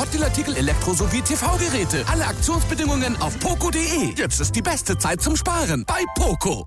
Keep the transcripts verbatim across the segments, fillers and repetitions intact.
Sportartikel, Elektro- sowie T V-Geräte. Alle Aktionsbedingungen auf poco punkt de. Jetzt ist die beste Zeit zum Sparen bei Poco.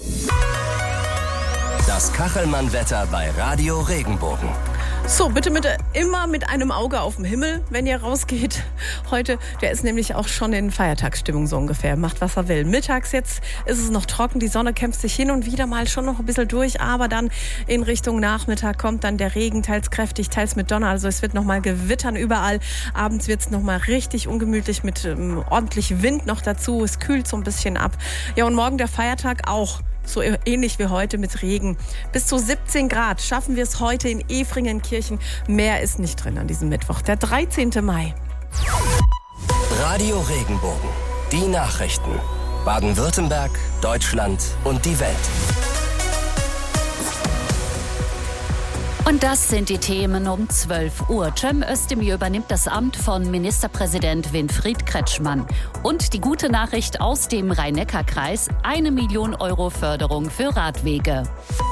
Das Kachelmann-Wetter bei Radio Regenbogen. So, bitte mit, immer mit einem Auge auf dem Himmel, wenn ihr rausgeht. Heute, der ist nämlich auch schon in Feiertagsstimmung so ungefähr. Macht, was er will. Mittags jetzt ist es noch trocken. Die Sonne kämpft sich hin und wieder mal schon noch ein bisschen durch. Aber dann in Richtung Nachmittag kommt dann der Regen, teils kräftig, teils mit Donner. Also es wird noch mal gewittern überall. Abends wird es noch mal richtig ungemütlich mit ähm, ordentlich Wind noch dazu. Es kühlt so ein bisschen ab. Ja, und morgen der Feiertag auch. So ähnlich wie heute mit Regen. Bis zu siebzehn Grad schaffen wir es heute in Efringenkirchen. Mehr ist nicht drin an diesem Mittwoch, der dreizehnten Mai. Radio Regenbogen. Die Nachrichten. Baden-Württemberg, Deutschland und die Welt. Und das sind die Themen um zwölf Uhr. Cem Özdemir übernimmt das Amt von Ministerpräsident Winfried Kretschmann. Und die gute Nachricht aus dem Rhein-Neckar-Kreis: eine Million Euro Förderung für Radwege.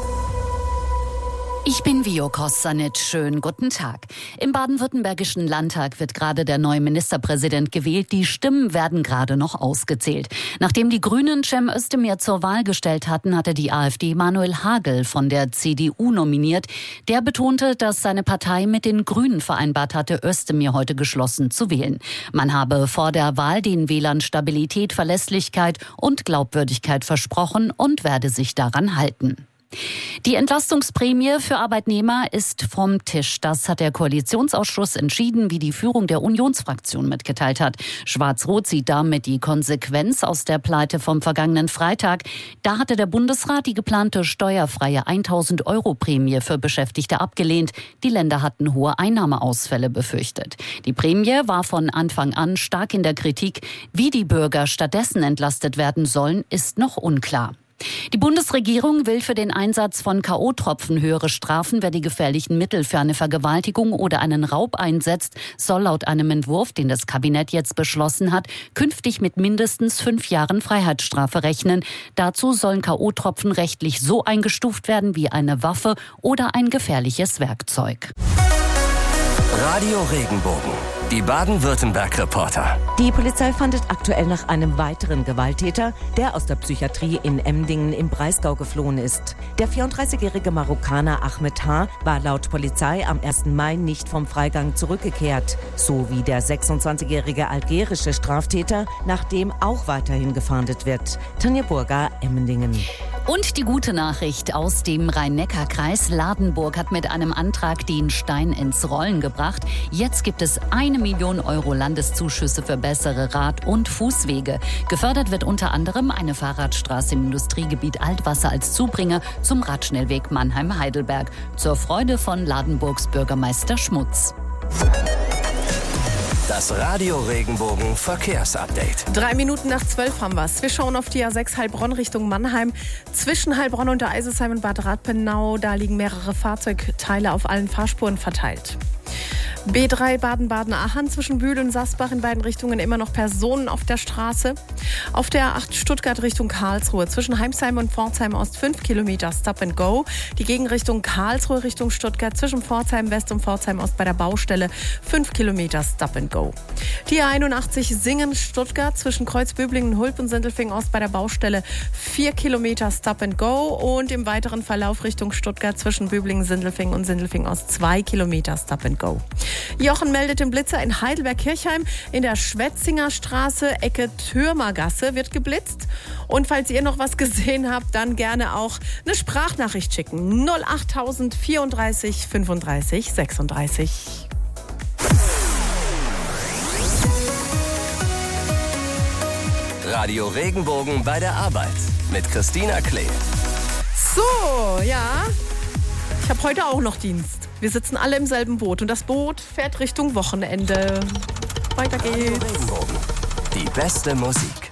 Ich bin Vio Kosanic. Schönen guten Tag. Im baden-württembergischen Landtag wird gerade der neue Ministerpräsident gewählt. Die Stimmen werden gerade noch ausgezählt. Nachdem die Grünen Cem Özdemir zur Wahl gestellt hatten, hatte die AfD Manuel Hagel von der C D U nominiert. Der betonte, dass seine Partei mit den Grünen vereinbart hatte, Özdemir heute geschlossen zu wählen. Man habe vor der Wahl den Wählern Stabilität, Verlässlichkeit und Glaubwürdigkeit versprochen und werde sich daran halten. Die Entlastungsprämie für Arbeitnehmer ist vom Tisch. Das hat der Koalitionsausschuss entschieden, wie die Führung der Unionsfraktion mitgeteilt hat. Schwarz-Rot sieht damit die Konsequenz aus der Pleite vom vergangenen Freitag. Da hatte der Bundesrat die geplante steuerfreie tausend Euro Prämie für Beschäftigte abgelehnt. Die Länder hatten hohe Einnahmeausfälle befürchtet. Die Prämie war von Anfang an stark in der Kritik. Wie die Bürger stattdessen entlastet werden sollen, ist noch unklar. Die Bundesregierung will für den Einsatz von K O-Tropfen höhere Strafen. Wer die gefährlichen Mittel für eine Vergewaltigung oder einen Raub einsetzt, soll laut einem Entwurf, den das Kabinett jetzt beschlossen hat, künftig mit mindestens fünf Jahren Freiheitsstrafe rechnen. Dazu sollen K O-Tropfen rechtlich so eingestuft werden wie eine Waffe oder ein gefährliches Werkzeug. Radio Regenbogen. Die Baden-Württemberg-Reporter. Die Polizei fahndet aktuell nach einem weiteren Gewalttäter, der aus der Psychiatrie in Emdingen im Breisgau geflohen ist. Der vierunddreißigjährige Marokkaner Ahmed H. war laut Polizei am ersten Mai nicht vom Freigang zurückgekehrt, so wie der sechsundzwanzigjährige algerische Straftäter, nach dem auch weiterhin gefahndet wird. Tanja Burger, Emmendingen. Und die gute Nachricht aus dem Rhein-Neckar-Kreis: Ladenburg hat mit einem Antrag den Stein ins Rollen gebracht. Jetzt gibt es eine Million Euro Landeszuschüsse für bessere Rad- und Fußwege. Gefördert wird unter anderem eine Fahrradstraße im Industriegebiet Altwasser als Zubringer zum Radschnellweg Mannheim-Heidelberg. Zur Freude von Ladenburgs Bürgermeister Schmutz. Das Radio Regenbogen Verkehrsupdate. Drei Minuten nach zwölf haben wir's. Wir schauen auf die A sechs Heilbronn Richtung Mannheim. Zwischen Heilbronn und der Eisesheim und Bad Radbenau, da liegen mehrere Fahrzeugteile auf allen Fahrspuren verteilt. B drei Baden-Baden-Aachen zwischen Bühl und Sasbach in beiden Richtungen immer noch Personen auf der Straße. Auf der A acht Stuttgart Richtung Karlsruhe zwischen Heimsheim und Pforzheim Ost fünf Kilometer Stop and Go. Die Gegenrichtung Karlsruhe Richtung Stuttgart zwischen Pforzheim West und Pforzheim Ost bei der Baustelle fünf Kilometer Stop and Go. Die A einundachtzig Singen Stuttgart zwischen Kreuzböblingen, Hulp und Sindelfingen Ost bei der Baustelle vier Kilometer Stop and Go und im weiteren Verlauf Richtung Stuttgart zwischen Böblingen, Sindelfingen und Sindelfingen Ost zwei Kilometer Stop and Go. Jochen meldet den Blitzer in Heidelberg-Kirchheim. In der Schwetzinger Straße, Ecke Türmergasse, wird geblitzt. Und falls ihr noch was gesehen habt, dann gerne auch eine Sprachnachricht schicken. null achttausend vierunddreißig fünfunddreißig sechsunddreißig. Radio Regenbogen bei der Arbeit mit Christina Klee. So, ja, ich habe heute auch noch Dienst. Wir sitzen alle im selben Boot und das Boot fährt Richtung Wochenende. Weiter geht's. Radio Regenbogen. Die beste Musik.